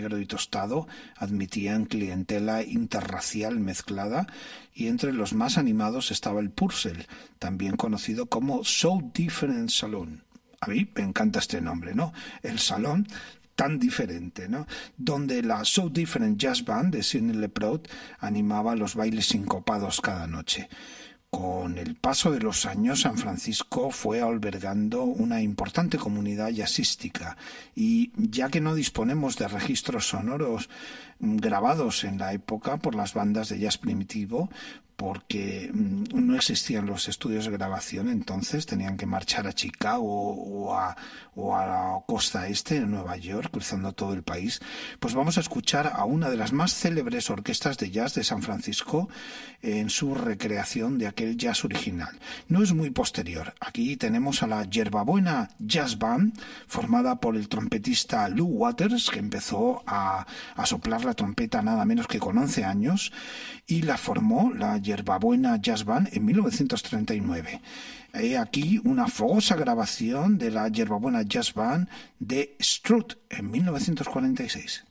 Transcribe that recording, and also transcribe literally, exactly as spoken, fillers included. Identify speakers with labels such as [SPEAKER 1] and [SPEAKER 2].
[SPEAKER 1] negro y tostado admitían clientela interracial mezclada, y entre los más animados estaba el Purcell, también conocido como So Different Saloon. A mí me encanta este nombre, ¿no? El salón tan diferente, ¿no? Donde la So Different Jazz Band de Sidney LeProud animaba los bailes sincopados cada noche. Con el paso de los años, San Francisco fue albergando una importante comunidad jazzística, y ya que no disponemos de registros sonoros grabados en la época por las bandas de jazz primitivo, porque no existían los estudios de grabación, entonces tenían que marchar a Chicago o a, o a la costa este de Nueva York, cruzando todo el país, pues vamos a escuchar a una de las más célebres orquestas de jazz de San Francisco en su recreación de aquel jazz original. No es muy posterior. Aquí tenemos a la Yerbabuena Jazz Band, formada por el trompetista Lou Waters, que empezó a, a soplar la trompeta nada menos que con once años, y la formó la Yerbabuena Jazz Band en mil novecientos treinta y nueve. He aquí una fogosa grabación de la Yerbabuena Jazz Band de Strut en mil novecientos cuarenta y seis.